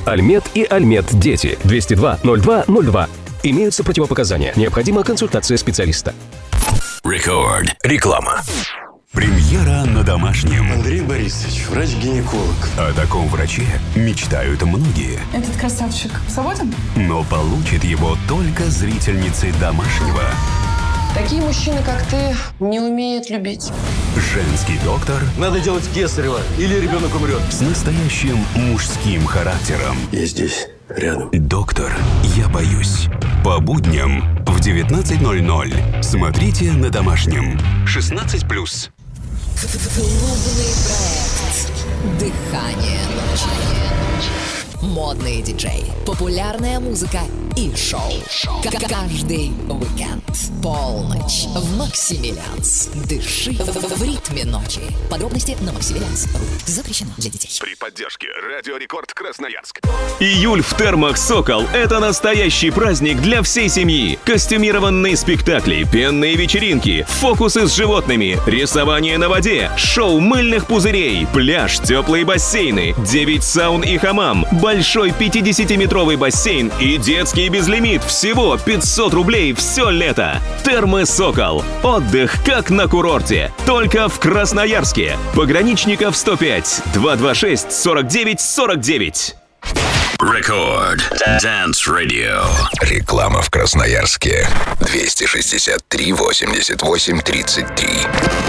Альмет и Альмет Дети. 202-02-02. Имеются противопоказания. Необходима консультация специалиста. Рекорд. Реклама. Премьера на домашнем. Андрей Борисович, врач-гинеколог. О таком враче мечтают многие. Этот красавчик свободен? Но получит его только зрительницы домашнего. Такие мужчины, как ты, не умеют любить. Женский доктор Надо делать кесарево, или ребенок умрет. с настоящим мужским характером. Я здесь, рядом. Доктор, я боюсь. По будням в 19:00. Смотрите на домашнем. 16+. Клубный проект «Дыхание ночи». Модные диджеи, популярная музыка и шоу. Каждый уикенд. Полночь в Максимилианс. Дыши в ритме ночи. Подробности на Максимилианс.ру. Запрещено для детей. При поддержке Радио Рекорд Красноярск. Июль в термах «Сокол» — это настоящий праздник для всей семьи. Костюмированные спектакли, пенные вечеринки, фокусы с животными, рисование на воде, шоу мыльных пузырей, пляж, теплые бассейны, 9 саун и хамам, большой 50-метровый бассейн и детский безлимит. Всего 500 рублей все лето. Термы «Сокол». Отдых как на курорте. Только в Красноярске. Пограничников 105 226 49 49. Рекорд. Dance Radio. Реклама в Красноярске. 263 88 33.